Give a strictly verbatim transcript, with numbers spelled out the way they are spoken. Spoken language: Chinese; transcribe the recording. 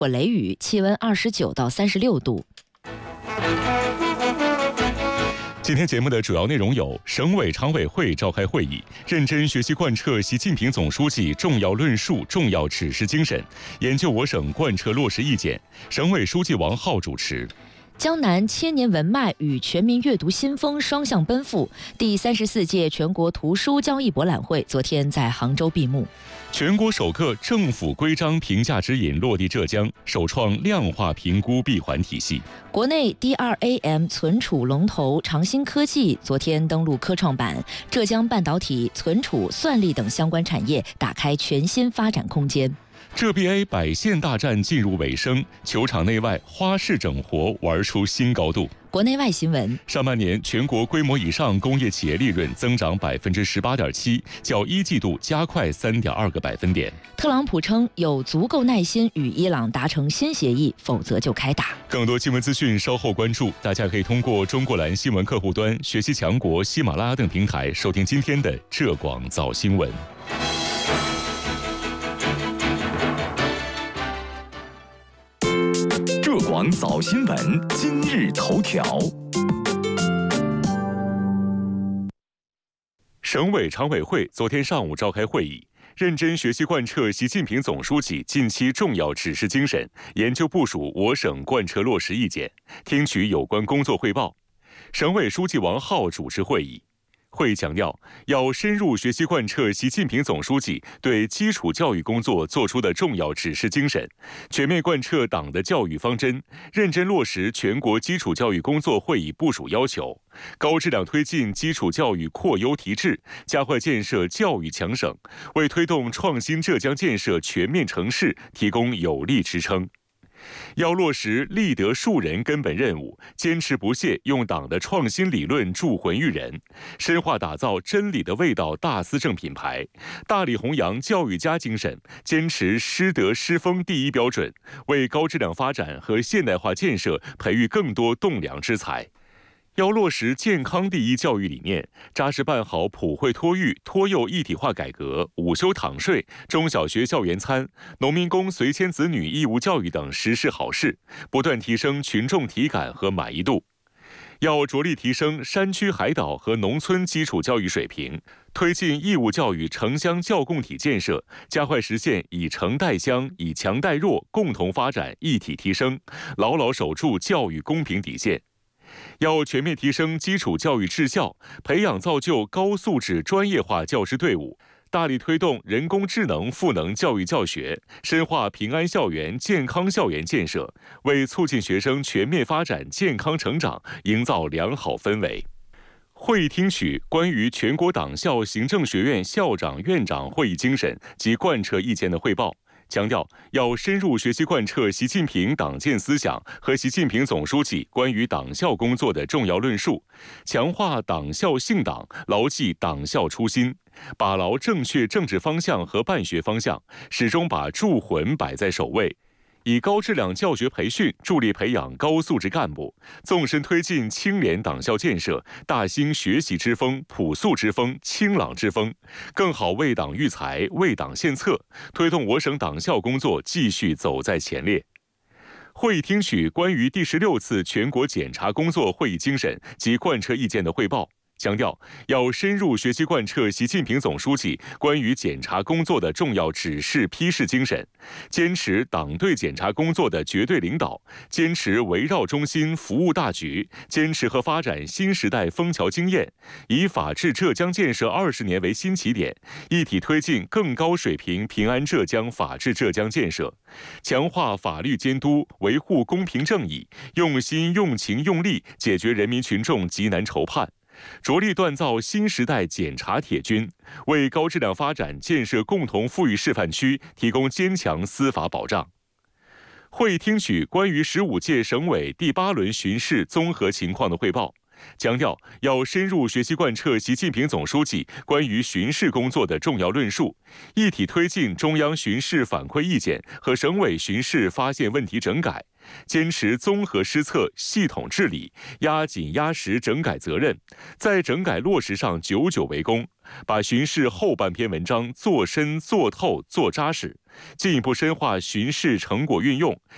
或雷雨，气温二十九到三十六度。 今天节目的主要内容有：省委常委会召开会议，认真学习贯彻习近平总书记重要论述、重要指示精神，研究我省贯彻落实意见。省委书记王浩主持。 江南千年文脉与全民阅读新风双向奔赴，第三十四届全国图书交易博览会昨天在杭州闭幕。 全国首个政府规章评价指引落地浙江，首创量化评估闭环体系。 国内 D R A M 存储龙头长兴科技昨天登陆科创板，浙江半导体、存储、算力等相关产业打开全新发展空间。 浙 B A 百县大战进入尾声，球场内外花式整活玩出新高度。 国内外新闻： 上半年全国规模以上工业企业利润增长百分之十八点七，较一季度加快三点二个百分点。 特朗普称有足够耐心与伊朗达成新协议，否则就开打。 更多新闻资讯稍后关注，大家可以通过中国蓝新闻客户端、学习强国、喜马拉雅等平台收听今天的浙广早新闻。 浙广早新闻今日头条。 省委常委会昨天上午召开会议，认真学习贯彻习近平总书记近期重要指示精神，研究部署我省贯彻落实意见，听取有关工作汇报。省委书记王浩主持会议。会议强调，要深入学习贯彻习近平总书记对基础教育工作作出的重要指示精神，全面贯彻党的教育方针，认真落实全国基础教育工作会议部署要求，高质量推进基础教育扩优提质，加快建设教育强省，为推动创新浙江建设全面城市提供有力支撑。要落实立德树人根本任务，坚持不懈用党的创新理论铸魂育人，深化打造真理的味道大思政品牌，大力弘扬教育家精神，坚持师德师风第一标准，为高质量发展和现代化建设培育更多栋梁之才。要落实健康第一教育理念，扎实办好普惠托育、托幼一体化改革、午休躺睡、中小学校园餐、农民工随迁子女义务教育等实事好事，不断提升群众体感和满意度。要着力提升山区海岛和农村基础教育水平，推进义务教育城乡教共体建设，加快实现以城带乡、以强带弱共同发展一体提升，牢牢守住教育公平底线。要全面提升基础教育质效，培养造就高素质专业化教师队伍，大力推动人工智能赋能教育教学，深化平安校园、健康校园建设，为促进学生全面发展健康成长营造良好氛围。会议听取关于全国党校行政学院校长、院长会议精神及贯彻意见的汇报，强调要深入学习贯彻习近平党建思想和习近平总书记关于党校工作的重要论述，强化党校信党，牢记党校初心，把牢正确政治方向和办学方向，始终把铸魂摆在首位。以高质量教学培训助力培养高素质干部，纵深推进清廉党校建设，大兴学习之风、朴素之风、清朗之风，更好为党育才、为党献策，推动我省党校工作继续走在前列。会议听取关于第十六次全国检查工作会议精神及贯彻意见的汇报，强调要深入学习贯彻习近平总书记关于检查工作的重要指示批示精神，坚持党对检查工作的绝对领导，坚持围绕中心服务大局，坚持和发展新时代枫桥经验，以法治浙江建设二十年为新起点，一体推进更高水平平安浙江、法治浙江建设，强化法律监督，维护公平正义，用心用情用力解决人民群众急难愁盼。着力锻造新时代检察铁军，为高质量发展建设共同富裕示范区提供坚强司法保障。会议听取关于十五届省委第八轮巡视综合情况的汇报，强调要深入学习贯彻习近平总书记关于巡视工作的重要论述，一体推进中央巡视反馈意见和省委巡视发现问题整改，坚持综合施策、系统治理，压紧压实整改责任，在整改落实上久久为功，把巡视后半篇文章做深、做透、做扎实，进一步深化巡视成果运用，